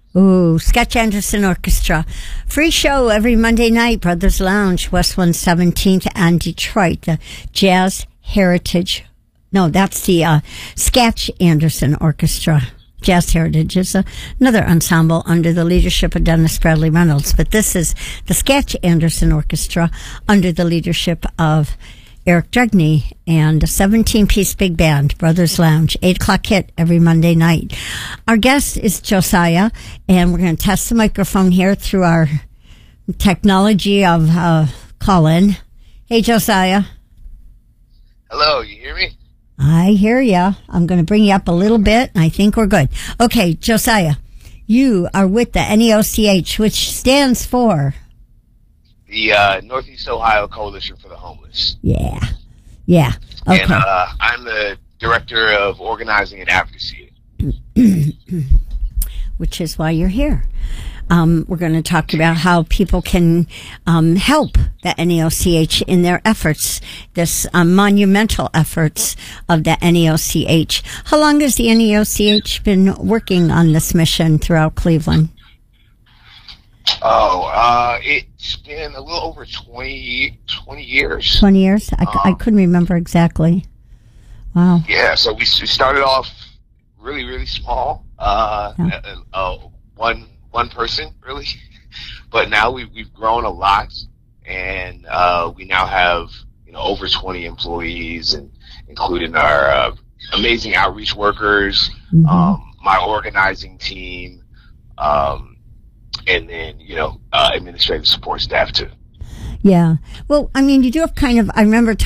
Ooh, Sketch Anderson Orchestra. Free show every Monday night, Brothers Lounge, West 117th and Detroit. The Jazz Heritage. No, that's the Sketch Anderson Orchestra. Jazz Heritage is another ensemble under the leadership of Dennis Bradley Reynolds. But this is the Sketch Anderson Orchestra under the leadership of Eric Dregney and a 17-piece big band, Brothers Lounge, 8 o'clock hit every Monday night. Our guest is Josiah, and we're going to test the microphone here through our technology of call-in. Hey, Josiah. Hello, you hear me? I hear ya. I'm going to bring you up a little bit, and I think we're good. Okay, Josiah, you are with the NEOCH, which stands for? The Northeast Ohio Coalition for the Homeless. Yeah. Okay. And I'm the Director of Organizing and Advocacy. Which is why you're here. We're going to talk about how people can help the NEOCH in their efforts, this monumental efforts of the NEOCH. How long has the NEOCH been working on this mission throughout Cleveland? It's been a little over 20 years. 20 years? I couldn't remember exactly. Wow. Yeah, so we started off really, really small. One person, really. But now we've grown a lot, and we now have over 20 employees, and including our amazing outreach workers, my organizing team, and then administrative support staff too. Yeah. Well, I mean, you do have I remember